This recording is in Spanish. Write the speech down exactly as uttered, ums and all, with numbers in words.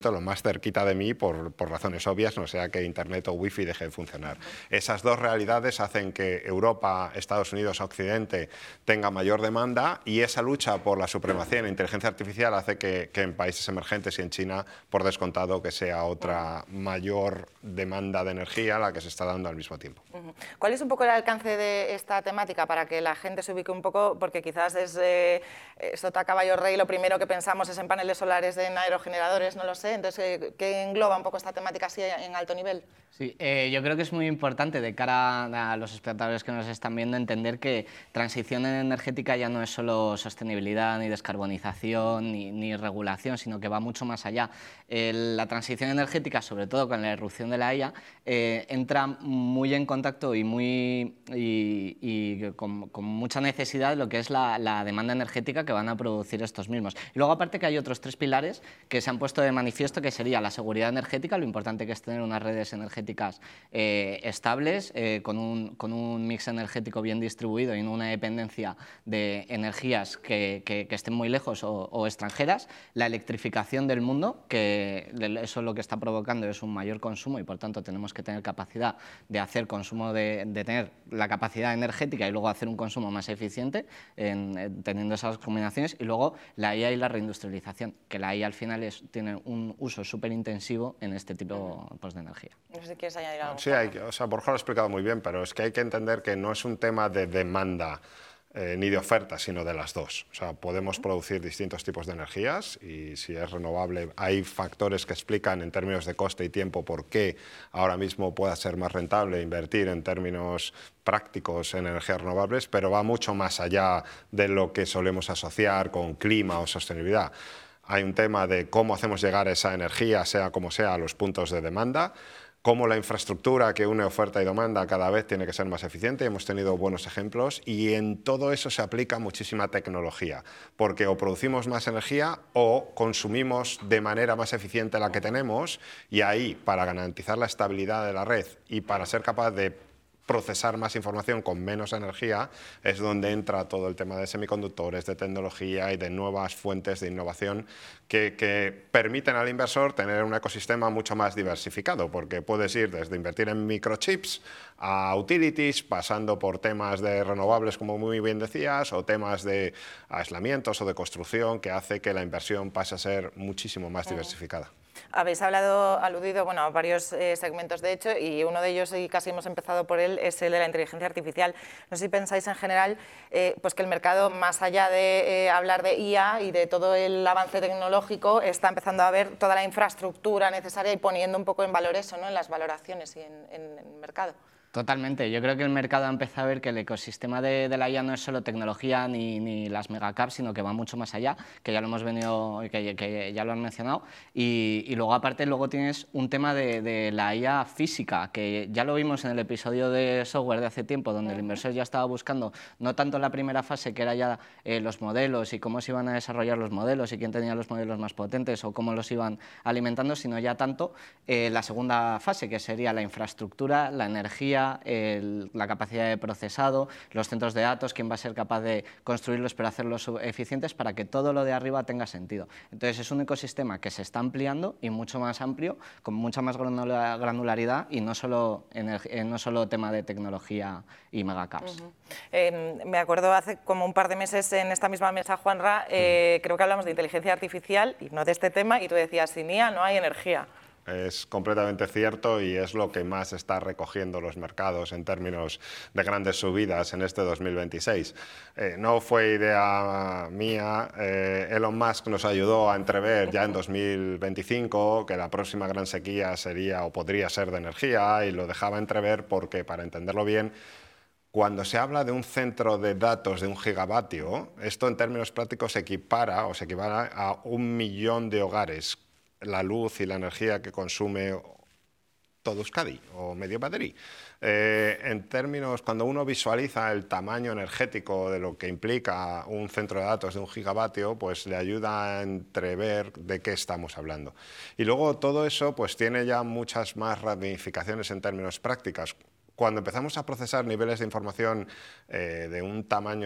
lo más cerquita de mí por, por razones obvias, no sea que Internet o Wi-Fi deje de funcionar. Esas dos realidades hacen que Europa, Estados Unidos, Occidente tenga mayor demanda, y esa lucha por la supremacía en la inteligencia artificial hace que, que en países emergentes y en China, por descontado, que sea otra mayor demanda de energía la que se está dando al mismo tiempo. ¿Cuál es un poco el alcance de esta temática para que la gente se ubique un poco? Porque quizás es eh, sota caballo rey, lo primero que pensamos es en paneles solares, en aerogeneradores, no lo sé. Entonces, ¿qué engloba un poco esta temática así en alto nivel? Sí, eh, yo creo que es muy importante de cara a los espectadores que nos están viendo entender que transición energética ya no es solo sostenibilidad, ni descarbonización, ni, ni regulación, sino que va mucho más allá. Eh, la transición energética, sobre todo con la irrupción de la I A, eh, entra muy en contacto y, muy, y, y con, con mucha necesidad de lo que es la, la demanda energética que van a producir estos mismos. Y luego, aparte, que hay otros tres pilares que se han puesto de manifiesto, que sería la seguridad energética, lo importante que es tener unas redes energéticas Eh, estables, eh, con, un, con un mix energético bien distribuido y no una dependencia de energías que, que, que estén muy lejos o, o extranjeras, la electrificación del mundo, que eso lo que está provocando es un mayor consumo y por tanto tenemos que tener capacidad de hacer consumo, de, de tener la capacidad energética y luego hacer un consumo más eficiente en, en, teniendo esas combinaciones, y luego la I A y la reindustrialización, que la I A al final es, tiene un uso súper intensivo en este tipo pues, de energía. No sé si quieres añadir algo. Sí, hay, o sea, Borja lo ha explicado muy bien, pero es que hay que entender que no es un tema de demanda eh, ni de oferta, sino de las dos. O sea, podemos producir distintos tipos de energías y si es renovable hay factores que explican en términos de coste y tiempo por qué ahora mismo pueda ser más rentable invertir en términos prácticos en energías renovables, pero va mucho más allá de lo que solemos asociar con clima o sostenibilidad. Hay un tema de cómo hacemos llegar esa energía, sea como sea, a los puntos de demanda, cómo la infraestructura que une oferta y demanda cada vez tiene que ser más eficiente. Hemos tenido buenos ejemplos y en todo eso se aplica muchísima tecnología, porque o producimos más energía o consumimos de manera más eficiente la que tenemos, y ahí, para garantizar la estabilidad de la red y para ser capaz de procesar más información con menos energía, es donde entra todo el tema de semiconductores, de tecnología y de nuevas fuentes de innovación que, que permiten al inversor tener un ecosistema mucho más diversificado, porque puedes ir desde invertir en microchips a utilities, pasando por temas de renovables, como muy bien decías, o temas de aislamientos o de construcción, que hace que la inversión pase a ser muchísimo más diversificada. Habéis hablado, aludido bueno, a varios eh, segmentos, de hecho, y uno de ellos, y casi hemos empezado por él, es el de la inteligencia artificial. No sé si pensáis en general eh, pues que el mercado, más allá de eh, hablar de I A y de todo el avance tecnológico, está empezando a ver toda la infraestructura necesaria y poniendo un poco en valor eso, ¿no?, en las valoraciones y en, en, en el mercado. Totalmente. Yo creo que el mercado ha empezado a ver que el ecosistema de, de la I A no es solo tecnología ni, ni las megacaps, sino que va mucho más allá, que ya lo hemos venido, que, que ya lo han mencionado. Y, y luego, aparte, luego tienes un tema de, de la I A física, que ya lo vimos en el episodio de software de hace tiempo, donde el inversor ya estaba buscando no tanto la primera fase, que era ya eh, los modelos y cómo se iban a desarrollar los modelos y quién tenía los modelos más potentes o cómo los iban alimentando, sino ya tanto eh, la segunda fase, que sería la infraestructura, la energía, El, la capacidad de procesado, los centros de datos, quién va a ser capaz de construirlos pero hacerlos eficientes para que todo lo de arriba tenga sentido. Entonces es un ecosistema que se está ampliando y mucho más amplio, con mucha más granularidad y no solo, eh, no solo tema de tecnología y megacaps. Uh-huh. eh, me acuerdo hace como un par de meses en esta misma mesa, Juanra, eh, uh-huh. creo que hablamos de inteligencia artificial y no de este tema, y tú decías, sin I A no hay energía. Es completamente cierto y es lo que más está recogiendo los mercados en términos de grandes subidas en este dos mil veintiséis. Eh, no fue idea mía, eh, Elon Musk nos ayudó a entrever ya en dos mil veinticinco que la próxima gran sequía sería o podría ser de energía, y lo dejaba entrever porque, para entenderlo bien, cuando se habla de un centro de datos de un gigavatio, esto en términos prácticos se equipara o se equivale a un millón de hogares, la luz y la energía que consume todo Euskadi o medio Madrid. Eh, en términos, cuando uno visualiza el tamaño energético de lo que implica un centro de datos de un gigavatio, pues le ayuda a entrever de qué estamos hablando. Y luego todo eso pues tiene ya muchas más ramificaciones en términos prácticos. Cuando empezamos a procesar niveles de información eh, de un tamaño